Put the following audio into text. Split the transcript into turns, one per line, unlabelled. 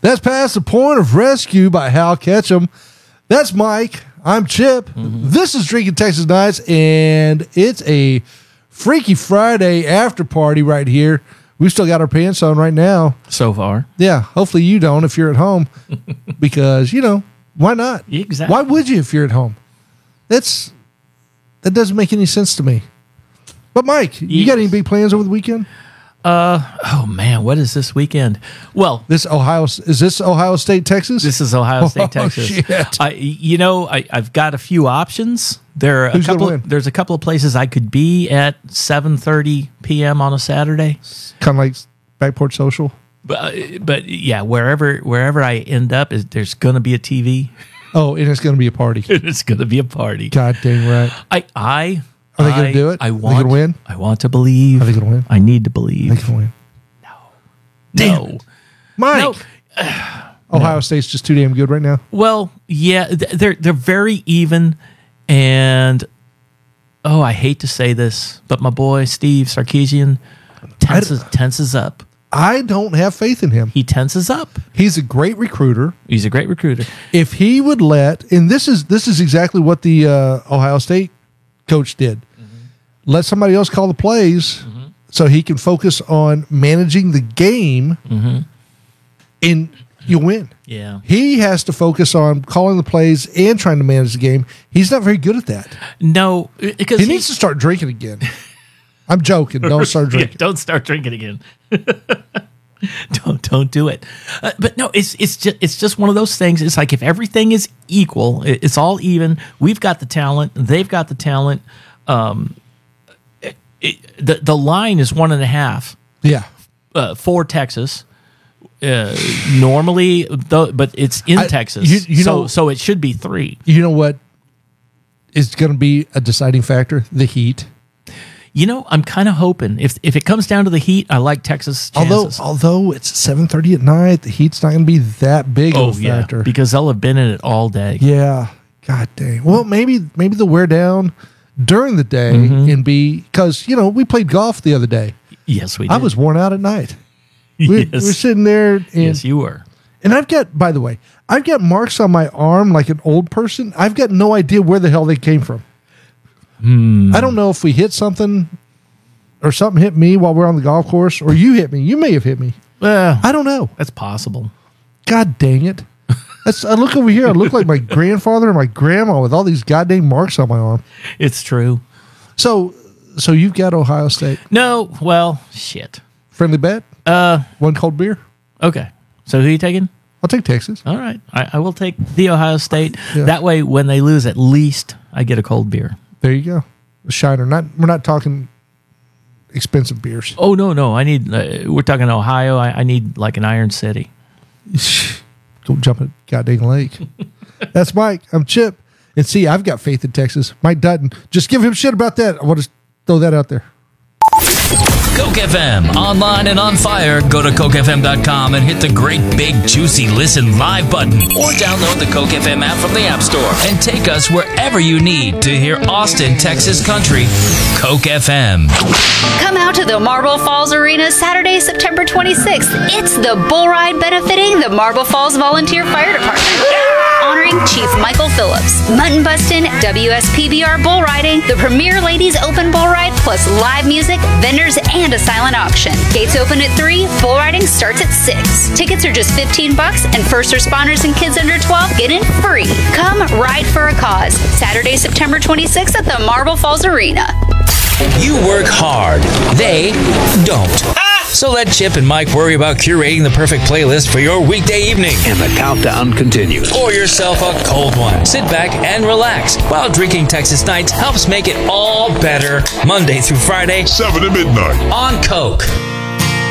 That's Past the Point of Rescue by Hal Ketchum. That's Mike. I'm Chip. This is Drinking Texas Nights, and it's a Freaky Friday after party right here. We've still got our pants on right now.
So far.
Yeah, hopefully you don't if you're at home, because, why not?
Exactly.
Why would you if you're at home? That doesn't make any sense to me. But Mike, you got any big plans over the weekend?
Oh man, what is this weekend? Well,
Is this Ohio State, Texas?
this is Ohio State, Texas.
Shit.
I've got a few options.
Who's gonna win?
There's a couple of places I could be at 7:30 p.m. on a Saturday.
Kind of like Backport Social.
But yeah, wherever I end up, there's going to be a TV.
Oh, and it's going to be a party.
It's going to be a party.
God dang right. Are they going to do it?
I
Are they
want
going to win?
I want to believe.
Are they going to win?
I need to believe.
Are they going to win?
No.
Mike. Ohio State's just too damn good right now.
Well, yeah, they're very even, and I hate to say this, but my boy Steve Sarkisian tenses up.
I don't have faith in him.
He tenses up.
He's a great recruiter.
He's a great recruiter.
If he would and this is exactly what the Ohio State coach did. Let somebody else call the plays so he can focus on managing the game, and you win.
Yeah.
He has to focus on calling the plays and trying to manage the game. He's not very good at that.
No, because
He needs to start drinking again. I'm joking. Don't start drinking.
Yeah, don't start drinking again. Don't do it. But no, it's just one of those things. It's like if everything is equal, it's all even. We've got the talent. They've got the talent. The line is 1.5.
Yeah.
For Texas. Normally, but it's in Texas, so it should be 3.
You know what is going to be a deciding factor? The heat.
I'm kind of hoping if it comes down to the heat, I like Texas chances.
Although it's 7:30 at night, the heat's not going to be that big of a factor.
Because they'll have been in it all day.
Yeah. God dang. Well, maybe they'll wear down during the day and because we played golf the other day.
Yes, we did.
I was worn out at night. We're sitting there. And,
yes, you were.
And by the way, I've got marks on my arm like an old person. I've got no idea where the hell they came from. I don't know if we hit something or something hit me while we're on the golf course, or you hit me. You may have hit me. I don't know.
That's possible.
God dang it. I look over here. I look like my grandfather and my grandma with all these goddamn marks on my arm.
It's true.
So you've got Ohio State.
No, well, shit.
Friendly bet? One cold beer?
Okay. So who are you taking?
I'll take Texas.
All right. I will take the Ohio State.
Yeah.
That way, when they lose, at least I get a cold beer.
There you go. A Shiner. We're not talking expensive beers.
Oh, no. I need, we're talking Ohio. I need like an Iron City.
Don't jump in a goddamn lake. That's Mike. I'm Chip. And see, I've got faith in Texas. Mike Dutton. Just give him shit about that. I want to throw that out there.
Coke FM, online and on fire. Go to cokefm.com and hit the great big juicy listen live button, or download the Coke FM app from the App Store and take us wherever you need to hear Austin, Texas country. Coke FM.
Come out to the Marble Falls Arena Saturday, September 26th. It's the bull ride benefiting the Marble Falls Volunteer Fire Department. Honoring Chief Michael Phillips. Mutton bustin', WSPBR bull riding, the Premier Ladies Open Bull Ride, plus live music, vendors, and a silent auction. Gates open at 3, bull riding starts at 6. Tickets are just $15, and first responders and kids under 12 get in free. Come ride for a cause. Saturday, September 26th at the Marble Falls Arena.
You work hard. They don't. So let Chip and Mike worry about curating the perfect playlist for your weekday evening.
And the countdown continues.
Pour yourself a cold one. Sit back and relax while Drinking Texas Nights helps make it all better Monday through Friday,
7 to midnight
on Coke.